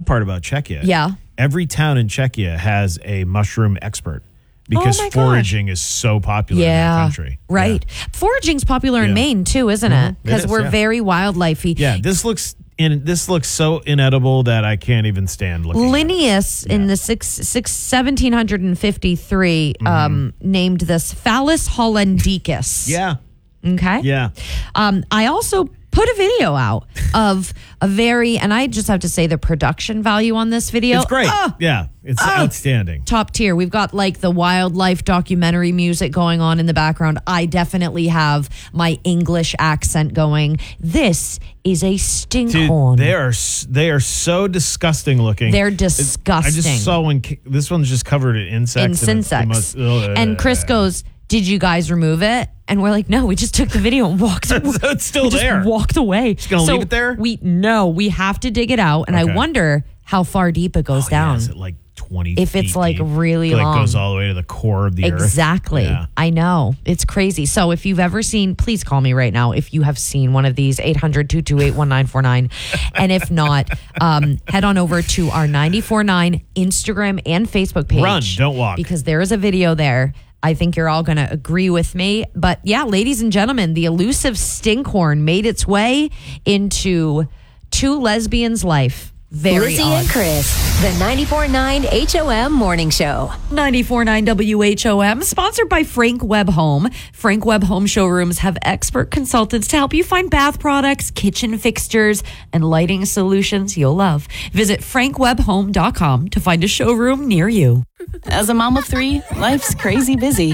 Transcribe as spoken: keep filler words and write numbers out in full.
part about Czechia. Yeah. Every town in Czechia has a mushroom expert because Oh my foraging gosh. is so popular Yeah. in that country. Right. Foraging's popular in Yeah. Maine too, isn't it? It Because is, we're yeah. very wildlifey. Yeah. Yeah, this looks in this looks so inedible that I can't even stand looking. at it. Linnaeus in the six, six, seventeen fifty-three um, named this Phallus hollandicus. Yeah. Okay. Yeah. Um, I also put a video out of a very, and I just have to say the production value on this video. It's great. ah, yeah. It's outstanding. top tier. We've got like the wildlife documentary music going on in the background. I definitely have my English accent going. This is a Dude, stinkhorn. they are s- they are so disgusting looking. They're It's- disgusting. I just saw one. ki- This one's just covered in insects. in and it's the insects. most- ugh. And Chris goes, "Did you guys remove it?" And we're like, "No, we just took the video and walked away." So it's still we just there. walked away. Just gonna So leave it there? We no, we have to dig it out, and I Okay. wonder how far deep it goes Oh, yeah, down. is it like twenty? If it's, feet like, deep? really like long. goes all the way to the core of the earth. Exactly. Yeah. I know. It's crazy. So if you've ever seen, please call me right now if you have seen one of these, eight hundred, two two eight, one nine four nine. And if not, um, head on over to our ninety-four point nine Instagram and Facebook page. Run, don't walk. Because there is a video there. I think you're all going to agree with me. But yeah, ladies and gentlemen, the elusive stinkhorn made its way into two lesbians' life. Very Lizzie odd. and Chris, the ninety-four point nine H O M Morning Show. ninety-four point nine W H O M, sponsored by Frank Webb Home. Frank Webb Home showrooms have expert consultants to help you find bath products, kitchen fixtures, and lighting solutions you'll love. Visit frank webb home dot com to find a showroom near you. As a mom of three, life's crazy busy.